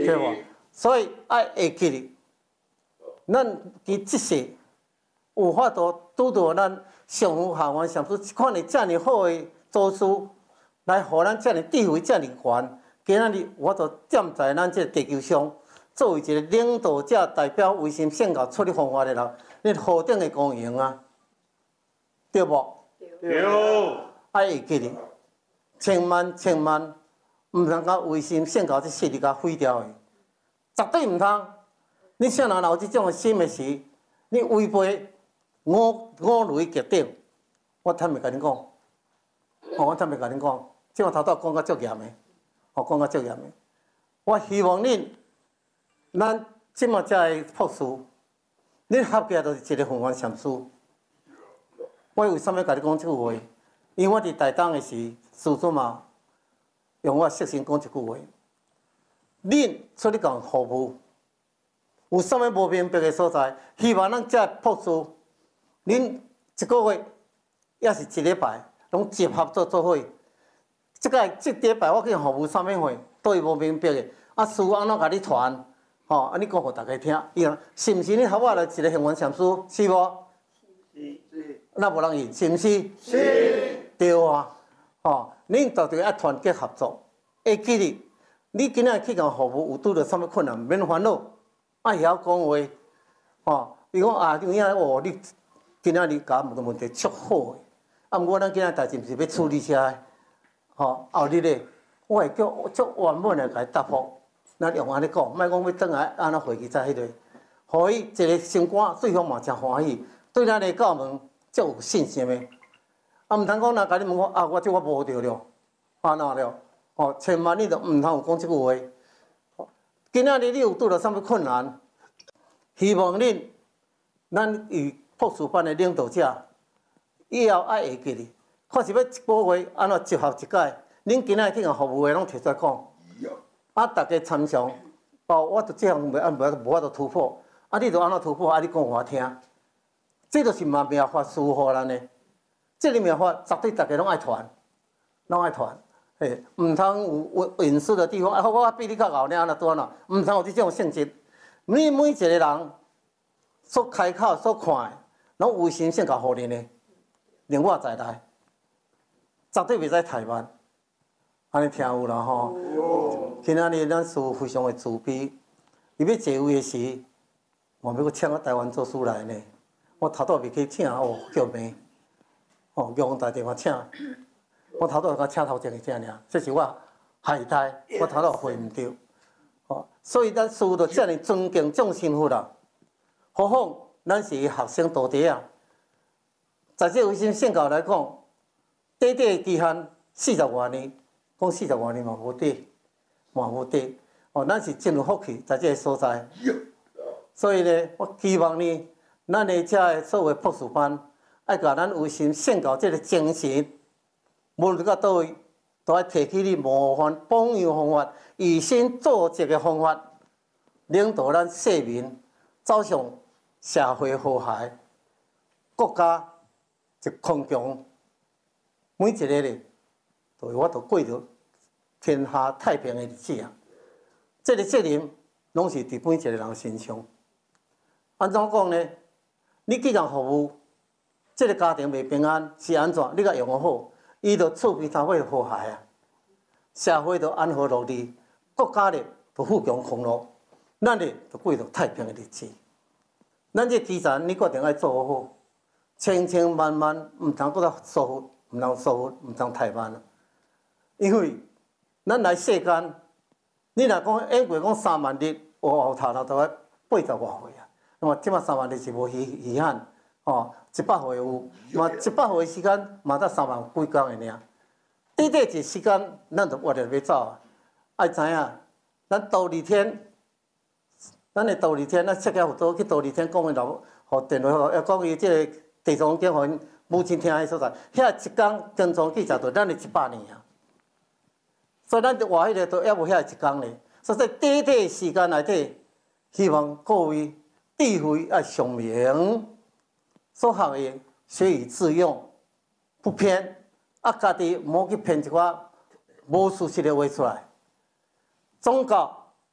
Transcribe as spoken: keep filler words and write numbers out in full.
对无？所以爱会记哩，咱伫即世有法度拄到咱上父下元上师即款的遮尔好的祖师，来互咱遮尔智慧遮尔悬，今仔日有法度站在咱这地球上，作为一个领导者，代表维新圣教出的方法的人，恁何等的光荣啊！对无？ 对。 爱会记哩，千万千万毋通甲维新圣教这势力甲毁掉的，绝对毋通。你啥人有即种心的时，你违背五五类极定，我坦白甲恁讲，哦，我坦白甲恁讲，即我头拄讲甲足严的，哦，讲甲足严的。我希望恁，咱即马遮的博士，恁合起来就是一个凤凰禅师。我为什么甲你讲即句话？因为我伫台东的时，师祖嘛用我色心讲一句话：恁出去共服务。有啥物无明白的所在？希望咱遮博士，恁一个月也是一礼拜，拢集合做做伙。即个即礼拜我去服务啥物货，对无明白的，啊师安怎甲你传？吼，啊你讲互大家听，伊讲是毋是？你合我来一个行愿禅师，是无？是是。那无人信，是毋是？是。对啊，吼，恁绝对爱团结合作。会记哩，你今仔去共服务，有拄着啥物困难，免烦恼。爱晓讲话，吼！伊讲啊，有影哦，你今仔日甲问个问题足好诶。啊，毋过咱今仔代志毋是要处理遮个，吼！后日咧，我会叫足圆满诶甲伊答复。咱用安尼讲，莫讲要转来安怎回去再迄个，互伊一个心肝，对方嘛真欢喜，对咱诶教门足有信心诶。啊，毋通讲若甲你问我啊，我这我无着了，安怎了？吼！千万你着毋通有讲即句话。今仔日你有拄着啥物困难？希望恁，咱与博士班的领导者，以后爱会记哩。看是要一个月安怎集合一届，恁今仔去共服务的拢摕出来讲。啊，大家参详，哦，我着这项袂安袂无法度突破，啊，你着安怎突破？啊，你讲互我听。这就是嘛命法师互咱的，这个命法绝对大家拢爱传，拢爱传。嘿，毋通有隐私的地方，啊，我比你较后呢，安怎做安怎？毋通有这种性质。每每一个人所开口所看的，拢有心性甲互恁的，令我在内，绝对袂使怠慢。安尼听有啦吼。今仔日咱师父非常的慈悲，伊要坐位的时，我要搁请我台湾做师来呢。我头拄未去请哦，叫名，哦，叫我打电话请。我头拄甲请头前个只尔，这是我害胎，我头拄会毋着，哦，所以咱师父着遮尔尊敬众生父啦。何况咱是伊学生徒弟啊，在这维新圣教来讲，短短的期限四十多年，讲四十多年嘛无短，嘛无短，哦，咱是真有福气在这个所在。所以呢，我希望呢，咱的遮个所谓博士班，爱甲咱维新圣教这个精神。无论到倒位，都爱提起你模范榜样方法，以身作则的方法，领导咱市民走向社会和谐，国家一康强，每一个人都有法度过着天下太平的日子啊！这个责任拢是伫每一个人身上。安怎讲呢？你既然服务，这个家庭袂平安是安怎？你甲用好。伊就厝边头尾和谐啊，社会就安和乐利，国家咧就富强康乐，咱咧就过着太平的日子。咱这基层你决定爱做好，千千万万毋通搁较疏忽，毋通疏忽，毋通怠慢。因为咱来世间，你若讲演过讲三万日，后头头都要八十外岁啊，那么即马三万日是无稀稀罕。哦，一百岁有，嘛一百岁时间嘛才三万几工的尔。短短一时间，咱就活着要走啊！爱知影，咱头二天，咱的头二天，咱设计辅导去头二天讲的老，互电话要讲伊即个地藏经，互因母亲听迄所在，遐一工跟踪记者就咱的一百年啊！所以咱活迄个都还无遐一工咧。所以在短短时间内底，希望各位智慧爱上明。所学的学以致用，不偏，啊，家己莫去编一寡无事实的话出来。宗教